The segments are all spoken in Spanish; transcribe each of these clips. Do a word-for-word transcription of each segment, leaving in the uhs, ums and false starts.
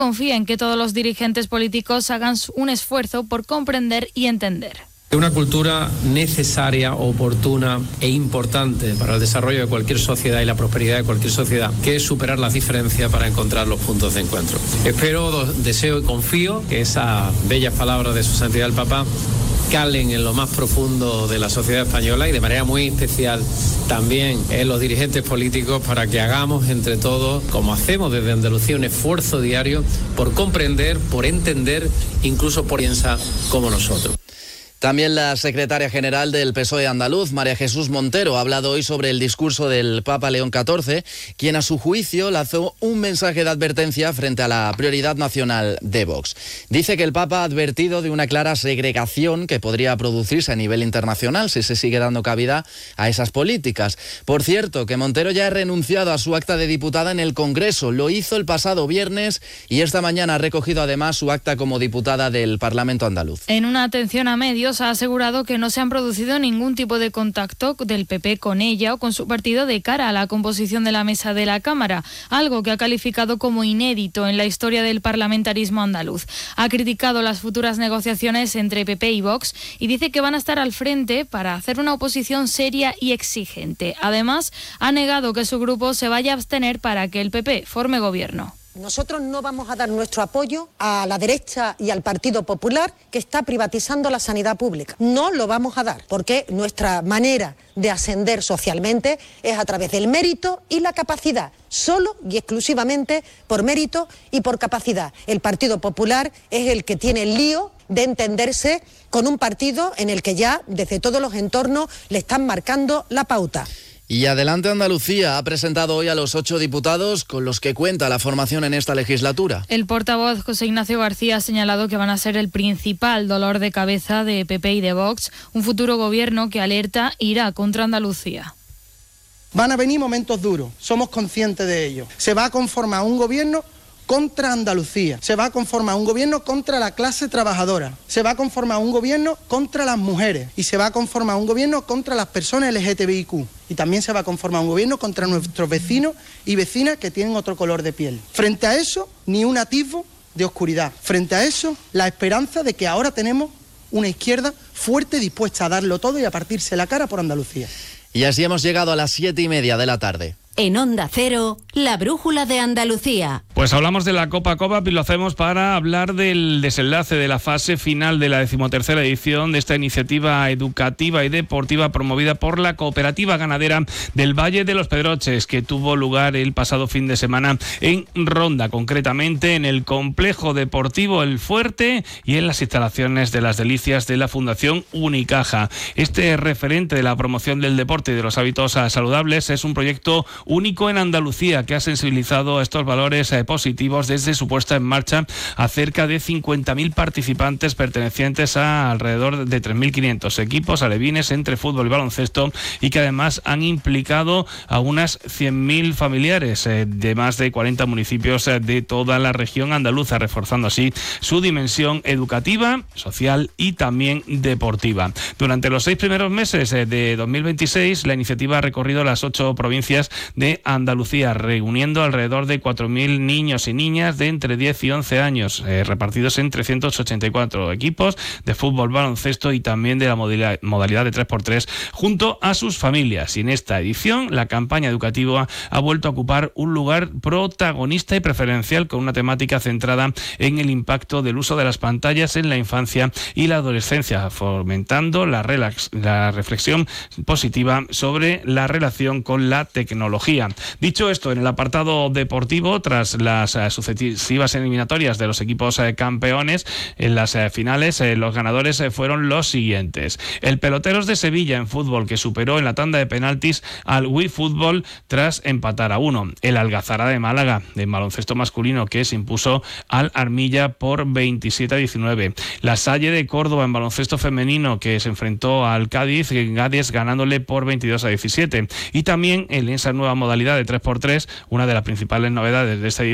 confía en que todos los dirigentes políticos hagan un esfuerzo por comprender y entender. Una cultura necesaria, oportuna e importante para el desarrollo de cualquier sociedad y la prosperidad de cualquier sociedad, que es superar las diferencias para encontrar los puntos de encuentro. Espero, deseo y confío que esas bellas palabras de Su Santidad el Papa calen en lo más profundo de la sociedad española y de manera muy especial también en los dirigentes políticos, para que hagamos entre todos, como hacemos desde Andalucía, un esfuerzo diario por comprender, por entender, incluso por pensar como nosotros. También la secretaria general del P S O E andaluz, María Jesús Montero, ha hablado hoy sobre el discurso del Papa León catorce, quien a su juicio lanzó un mensaje de advertencia frente a la prioridad nacional de Vox. Dice que el Papa ha advertido de una clara segregación que podría producirse a nivel internacional si se sigue dando cabida a esas políticas. Por cierto, que Montero ya ha renunciado a su acta de diputada en el Congreso. Lo hizo el pasado viernes y esta mañana ha recogido además su acta como diputada del Parlamento andaluz. En una atención a medios, ha asegurado que no se han producido ningún tipo de contacto del P P con ella o con su partido de cara a la composición de la mesa de la Cámara, algo que ha calificado como inédito en la historia del parlamentarismo andaluz. Ha criticado las futuras negociaciones entre P P y Vox y dice que van a estar al frente para hacer una oposición seria y exigente. Además, ha negado que su grupo se vaya a abstener para que el P P forme gobierno. Nosotros no vamos a dar nuestro apoyo a la derecha y al Partido Popular, que está privatizando la sanidad pública. No lo vamos a dar, porque nuestra manera de ascender socialmente es a través del mérito y la capacidad, solo y exclusivamente por mérito y por capacidad. El Partido Popular es el que tiene el lío de entenderse con un partido en el que ya desde todos los entornos le están marcando la pauta. Y Adelante Andalucía ha presentado hoy a los ocho diputados con los que cuenta la formación en esta legislatura. El portavoz José Ignacio García ha señalado que van a ser el principal dolor de cabeza de P P y de Vox, un futuro gobierno que alerta irá contra Andalucía. Van a venir momentos duros, somos conscientes de ello. Se va a conformar un gobierno contra Andalucía, se va a conformar un gobierno contra la clase trabajadora, se va a conformar un gobierno contra las mujeres y se va a conformar un gobierno contra las personas L G T B I Q y también se va a conformar un gobierno contra nuestros vecinos y vecinas que tienen otro color de piel. Frente a eso, ni un atisbo de oscuridad. Frente a eso, la esperanza de que ahora tenemos una izquierda fuerte, dispuesta a darlo todo y a partirse la cara por Andalucía. Y así hemos llegado a las siete y media de la tarde. En Onda Cero, la brújula de Andalucía. Pues hablamos de la Copa Copa y lo hacemos para hablar del desenlace de la fase final de la decimotercera edición de esta iniciativa educativa y deportiva promovida por la Cooperativa Ganadera del Valle de los Pedroches, que tuvo lugar el pasado fin de semana en Ronda, concretamente en el complejo deportivo El Fuerte y en las instalaciones de Las Delicias de la Fundación Unicaja. Este referente de la promoción del deporte y de los hábitos saludables es un proyecto único en Andalucía, que ha sensibilizado a estos valores eh, positivos desde su puesta en marcha a cerca de cincuenta mil participantes pertenecientes a alrededor de tres mil quinientos equipos alevines entre fútbol y baloncesto, y que además han implicado a unas cien mil familiares eh, de más de cuarenta municipios eh, de toda la región andaluza, reforzando así su dimensión educativa, social y también deportiva. Durante los seis primeros meses eh, de dos mil veintiséis, la iniciativa ha recorrido las ocho provincias de Andalucía, reuniendo alrededor de cuatro mil niños y niñas de entre diez y once años, eh, repartidos en trescientos ochenta y cuatro equipos de fútbol, baloncesto y también de la modalidad, modalidad de tres por tres, junto a sus familias. Y en esta edición, la campaña educativa ha vuelto a ocupar un lugar protagonista y preferencial, con una temática centrada en el impacto del uso de las pantallas en la infancia y la adolescencia, fomentando la, relax, la reflexión positiva sobre la relación con la tecnología. Dicho esto, en el apartado deportivo, tras las uh, sucesivas eliminatorias de los equipos uh, campeones, en las uh, finales uh, los ganadores uh, fueron los siguientes. El Peloteros de Sevilla en fútbol, que superó en la tanda de penaltis al Wii Fútbol tras empatar a uno. El Algazara de Málaga, de baloncesto masculino, que se impuso al Armilla por veintisiete a diecinueve. La Salle de Córdoba en baloncesto femenino, que se enfrentó al Cádiz, Cádiz ganándole por veintidós a diecisiete. Y también en esa nueva modalidad de tres por tres, una de las principales novedades de esta edición,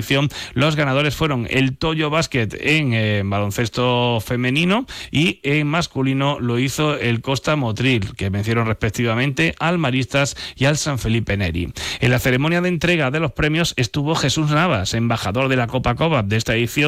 edición los ganadores fueron el Toyo Basket en eh, baloncesto femenino y en masculino lo hizo el Costa Motril, que vencieron respectivamente al Maristas y al San Felipe Neri. En la ceremonia de entrega de los premios estuvo Jesús Navas, embajador de la Copa Cobap de esta edición,